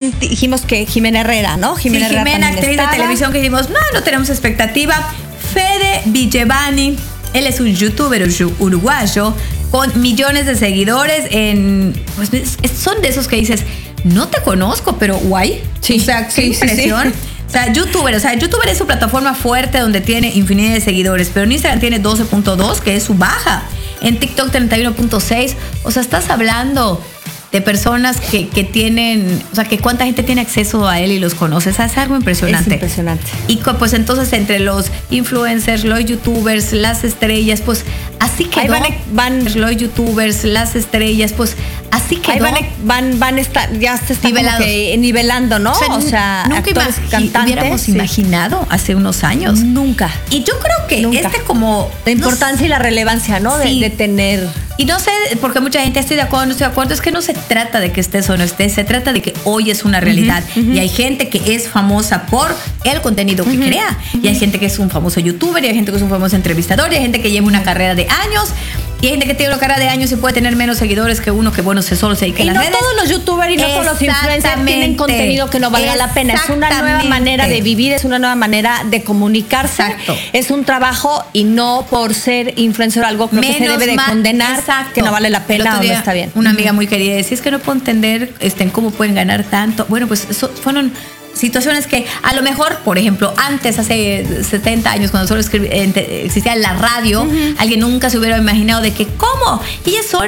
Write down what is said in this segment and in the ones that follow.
también dijimos que Jimena Herrera, ¿no? Jimena, actriz de televisión, que dijimos, no tenemos expectativa. Fede Villevani, él es un youtuber uruguayo con millones de seguidores pues, son de esos que dices, no te conozco, pero guay. Sí, o sea, qué impresión. Sí. O sea, YouTuber es su plataforma fuerte donde tiene infinidad de seguidores, pero en Instagram tiene 12.2, que es su baja. En TikTok 31.6. O sea, estás hablando de personas que tienen, o sea, que cuánta gente tiene acceso a él y los conoce. O sea, es algo impresionante. Es impresionante. Y pues entonces entre los influencers, los youtubers, las estrellas, pues así quedó. Ahí van los youtubers, las estrellas, pues así quedó. Ahí van a estar, ya se está nivelando, ¿no? O sea nunca hubiéramos imaginado hace unos años. Nunca. Y yo creo que como la importancia y la relevancia, ¿no? Sí. De tener. Y no sé, porque mucha gente estoy de acuerdo, no estoy de acuerdo, es que no se trata de que estés o no estés, se trata de que hoy es una realidad. Y hay gente que es famosa por el contenido que crea. Y hay gente que es un famoso youtuber, y hay gente que es un famoso entrevistador, y hay gente que lleva una carrera de años, y hay gente que tiene una carrera de años y puede tener menos seguidores que uno que, bueno, solo se dedica a las redes. Y no todos los youtubers y no todos los influencers tienen contenido que no valga la pena. Es una nueva manera de vivir, es una nueva manera de comunicarse. Exacto. Es un trabajo y no por ser influencer o algo creo que se debe de condenar, que no vale la pena o no está bien. Una amiga muy querida decía, es que no puedo entender cómo pueden ganar tanto. Bueno, pues eso fueron situaciones que a lo mejor, por ejemplo, antes, hace 70 años, cuando solo existía la radio, alguien nunca se hubiera imaginado de que, ¿cómo? Ellas son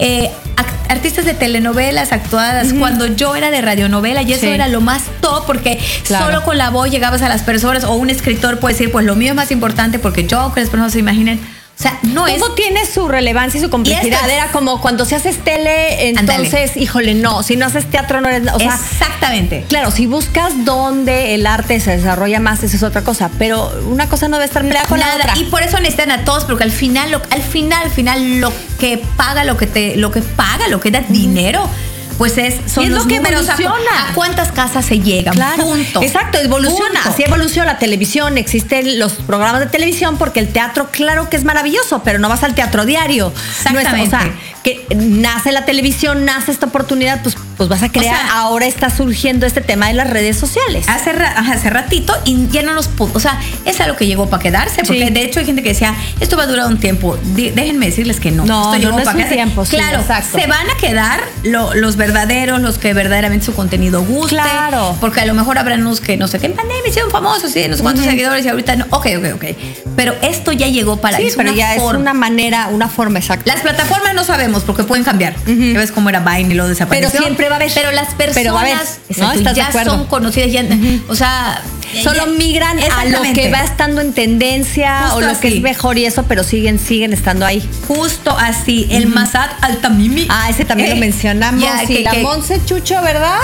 artistas de telenovelas actuadas, cuando yo era de radionovela, y eso era lo más top, porque solo con la voz llegabas a las personas, o un escritor puede decir, pues lo mío es más importante porque yo, que las personas se imaginen. O sea, todo tiene su relevancia y su complejidad. Era como cuando si haces tele, entonces, híjole, no. Si no haces teatro, no eres. O sea, exactamente. Claro, si buscas dónde el arte se desarrolla más, eso es otra cosa. Pero una cosa no debe estar peleada con la otra. Y por eso necesitan a todos, porque al final lo que paga, lo que da dinero, pues son los números. ¿A cuántas casas se llega? Claro. Punto. Exacto, evoluciona. Así evoluciona la televisión, existen los programas de televisión, porque el teatro, claro que es maravilloso, pero no vas al teatro diario. Exactamente. No es, o sea, que nace la televisión, nace esta oportunidad, pues vas a crear. O sea, ahora está surgiendo este tema de las redes sociales. Hace ratito, y ya no nos pudo. O sea, es algo que llegó para quedarse, porque de hecho hay gente que decía, esto va a durar un tiempo. Déjenme decirles que no. No, esto no es un tiempo. Claro, se van a quedar los verdaderos, los que verdaderamente su contenido guste. Claro. Porque a lo mejor habrán unos que, no sé qué, en pandemia hicieron famosos, sí, no sé cuántos seguidores, y ahorita no. Ok. Pero esto ya llegó para eso. Sí, pero ya es una manera, una forma exacta. Las plataformas no sabemos porque pueden cambiar. Ya ves cómo era Vine y lo desapareció. Pero siempre va a haber. Pero las personas ya son conocidas, ya, o sea, solo migran a lo que va estando en tendencia. Justo o lo que es mejor y eso, pero siguen estando ahí. Justo así. El Massad Altamimi. Ese también lo mencionamos. Ya, la Monse Chucho, ¿verdad?